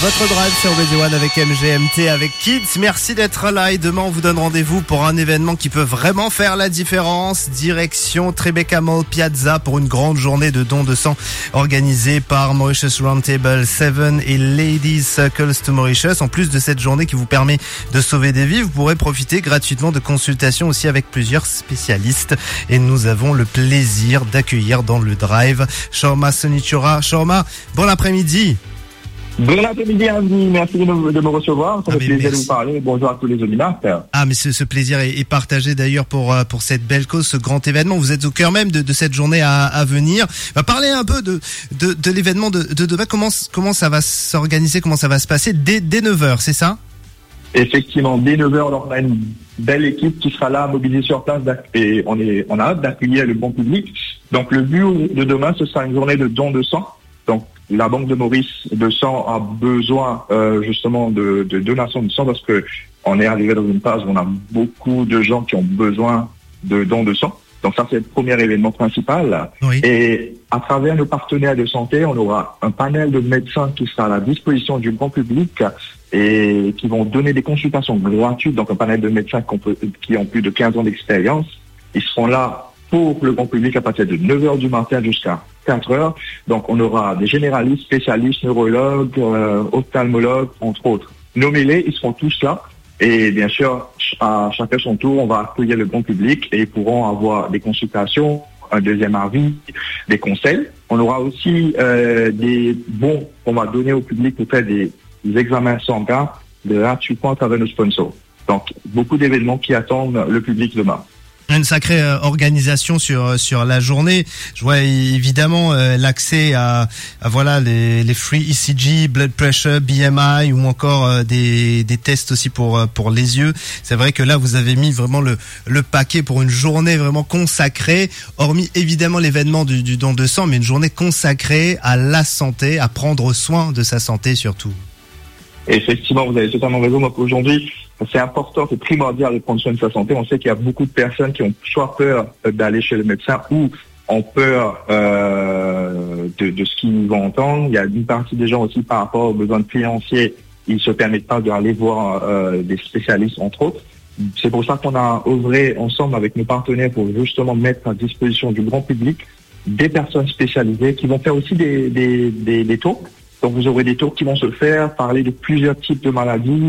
Votre drive sur Radio One avec MGMT, avec Kids. Merci d'être là et demain on vous donne rendez-vous pour un événement qui peut vraiment faire la différence. Direction Tribeca Mall Piazza pour une grande journée de dons de sang organisée par Mauritius Roundtable 7 et Ladies Circles to Mauritius. En plus de cette journée qui vous permet de sauver des vies, vous pourrez profiter gratuitement de consultations aussi avec plusieurs spécialistes. Et nous avons le plaisir d'accueillir dans le drive Shaurma Sonichura. Shaurma, bon après-midi. Bon après-midi à vous, merci de me recevoir, ça fait plaisir de vous parler, bonjour à tous les auditeurs. Ah mais ce plaisir est partagé d'ailleurs pour cette belle cause, ce grand événement, vous êtes au cœur même de cette journée à venir. On va parler un peu de l'événement de demain, comment ça va s'organiser, comment ça va se passer dès 9h, c'est ça? Effectivement, dès 9h, on a une belle équipe qui sera là, mobilisée sur place, et on a hâte d'accueillir le bon public. Donc le but de demain, ce sera une journée de don de sang. Donc la Banque de Maurice de sang a besoin justement de donation de sang parce que on est arrivé dans une phase où on a beaucoup de gens qui ont besoin de dons de sang. Donc ça, c'est le premier événement principal. Oui. Et à travers nos partenaires de santé, on aura un panel de médecins qui sera à la disposition du grand public et qui vont donner des consultations gratuites. Donc un panel de médecins qui ont plus de 15 ans d'expérience. Ils seront là pour le grand public à partir de 9h du matin jusqu'à 4h. Donc, on aura des généralistes, spécialistes, neurologues, ophtalmologues, entre autres. Nommez-les, ils seront tous là. Et bien sûr, à chacun son tour, on va accueillir le grand public et ils pourront avoir des consultations, un deuxième avis, des conseils. On aura aussi des bons qu'on va donner au public pour faire des examens sanguins gratuitement à travers nos sponsors. Donc, beaucoup d'événements qui attendent le public demain. Une sacrée organisation sur la journée. Je vois évidemment l'accès à voilà les free ECG, blood pressure, BMI ou encore des tests aussi pour les yeux. C'est vrai que là vous avez mis vraiment le paquet pour une journée vraiment consacrée, hormis évidemment l'événement du don de sang, mais une journée consacrée à la santé, à prendre soin de sa santé surtout. Effectivement, vous avez totalement raison. Donc aujourd'hui, c'est important, c'est primordial de prendre soin de sa santé. On sait qu'il y a beaucoup de personnes qui ont soit peur d'aller chez le médecin ou ont peur de ce qu'ils vont entendre. Il y a une partie des gens aussi par rapport aux besoins financiers, ils se permettent pas d'aller voir des spécialistes entre autres. C'est pour ça qu'on a œuvré ensemble avec nos partenaires pour justement mettre à disposition du grand public des personnes spécialisées qui vont faire aussi des talks. Donc vous aurez des tours qui vont se faire, parler de plusieurs types de maladies,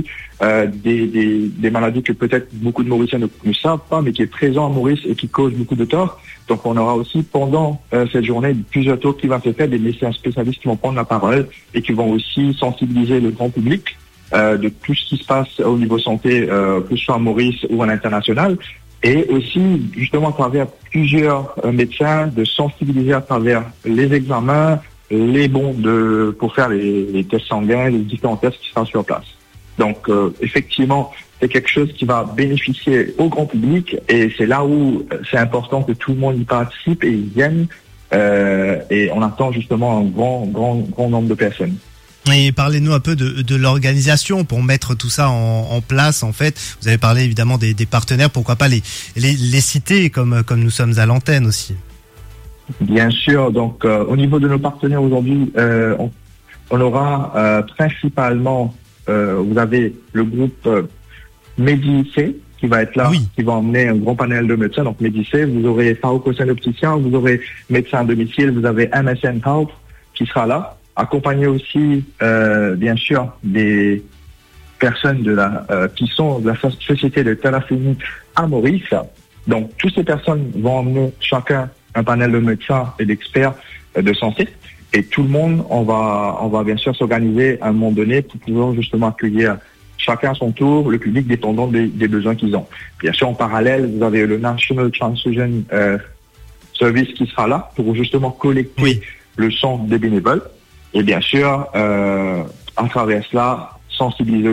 des maladies que peut-être beaucoup de Mauriciens ne savent pas, mais qui est présent à Maurice et qui cause beaucoup de tort. Donc on aura aussi pendant cette journée plusieurs tours qui vont se faire, des médecins spécialistes qui vont prendre la parole et qui vont aussi sensibiliser le grand public de tout ce qui se passe au niveau santé, que ce soit à Maurice ou à l'international. Et aussi, justement, à travers plusieurs médecins, de sensibiliser à travers les examens, les bons pour faire les tests sanguins, les différents tests qui seront sur place. Donc, effectivement, c'est quelque chose qui va bénéficier au grand public et c'est là où c'est important que tout le monde y participe et y vienne. Et on attend justement un grand nombre de personnes. Et parlez-nous un peu de l'organisation pour mettre tout ça en place. En fait, vous avez parlé évidemment des partenaires. Pourquoi pas les citer comme nous sommes à l'antenne aussi. Bien sûr. Donc, au niveau de nos partenaires aujourd'hui, on aura principalement, vous avez le groupe Médicé qui va être là, oui, qui va emmener un grand panel de médecins. Donc, Médicé, vous aurez Farouk Hossein opticien, vous aurez médecin à domicile, vous avez MSN Health qui sera là, accompagné aussi, bien sûr, des personnes qui sont de la société de thalassémie à Maurice. Donc, toutes ces personnes vont emmener chacun un panel de médecins et d'experts de santé. Et tout le monde, on va bien sûr s'organiser à un moment donné pour pouvoir justement accueillir chacun à son tour, le public dépendant des besoins qu'ils ont. Bien sûr, en parallèle, vous avez le National Transfusion Service qui sera là pour justement collecter le sang des bénévoles. Et bien sûr, à travers cela, sensibiliser